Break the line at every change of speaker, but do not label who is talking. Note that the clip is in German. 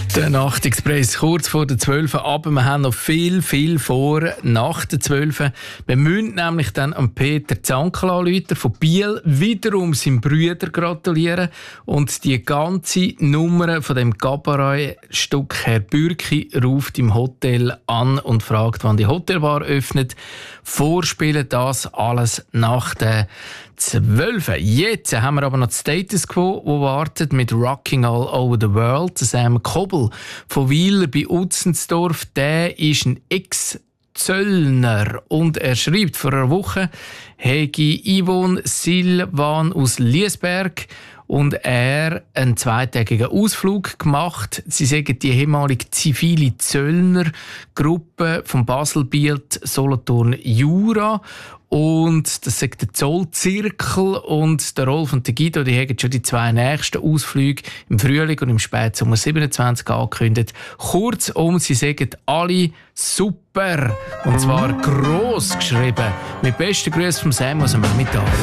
Der Nachtexpress kurz vor der 12 Uhr, aber wir haben noch viel vor nach der 12 Uhr. Wir müssen nämlich dann am Peter Zankl anrufen von Biel, wiederum seinem Brüder gratulieren und die ganze Nummer von dem Cabaret-Stück Herr Bürki ruft im Hotel an und fragt, wann die Hotelbar öffnet. Vorspielen das alles nach der 12. Jetzt haben wir aber noch das Status Quo, wo wartet mit Rocking All Over the World. Sam Kobel von Wieler bei Utzensdorf, der ist ein Ex-Zöllner und er schreibt vor einer Woche, hege Yvonne Silvan aus Liesberg und er einen zweitägigen Ausflug gemacht. Sie sagen die ehemalige zivile Zöllnergruppe von Basel, Biel, Solothurn, Jura. Und das sagt der Zollzirkel und der Rolf und der Guido, die haben schon die zwei nächsten Ausflüge im Frühling und im Spätsommer 27 angekündigt. Kurzum, sie sagen alle super. Und zwar gross geschrieben. Mit besten Grüßen vom Sam aus dem Nachmittag.